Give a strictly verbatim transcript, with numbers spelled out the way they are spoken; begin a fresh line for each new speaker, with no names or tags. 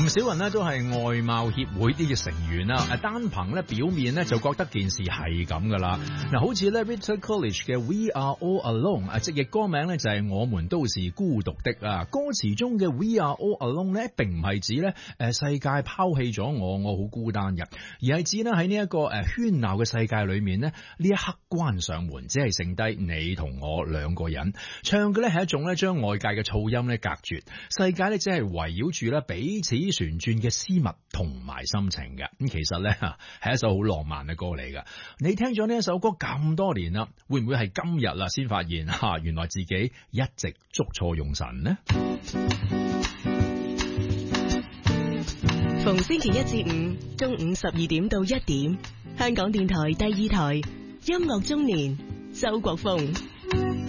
唔少人咧都係外貿協會啲嘅成員啦，誒單憑咧表面咧就覺得件事係咁噶啦。嗱，好似咧 Victor College 嘅 We Are All Alone 啊，直譯歌名咧就係我們都是孤獨的啊。歌詞中嘅 We Are All Alone 咧並唔係指咧誒世界拋棄咗我，我好孤單嘅，而係指咧喺呢一個誒喧鬧嘅世界裏面咧，呢一刻關上門，只係剩低你同我兩個人，唱嘅咧係一種咧將外界嘅噪音咧隔絕，世界咧只係圍繞住咧彼此旋轉嘅私密同埋心情嘅。咁其實咧係一首好浪漫嘅歌嚟噶。你聽咗呢一首歌咁多年啦，會唔會係今日啦先發現吓，原來自己一直捉錯用神呢？
逢星期一至五中午十二點到一點，香港電台第二台音樂中年，周國峰。